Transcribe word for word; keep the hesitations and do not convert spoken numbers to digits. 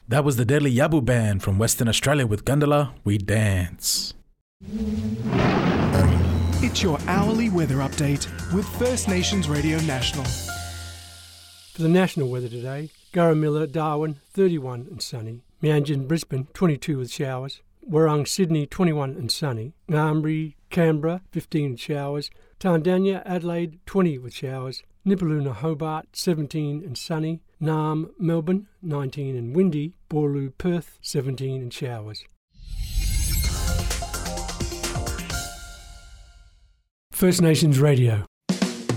That was the Deadly Yabu Band from Western Australia with Gundala, We Dance. It's your hourly weather update with First Nations Radio National. For the national weather today, Garramilla, Darwin, thirty-one and sunny. Meanjin, Brisbane, twenty-two with showers. Warrung, Sydney, twenty-one and sunny. Ngambri, Canberra, fifteen with showers. Tandanya, Adelaide, twenty with showers. Nipaluna, Hobart, seventeen and sunny. Naarm, Melbourne, nineteen and windy. Boorloo, Perth, seventeen and showers. First Nations Radio.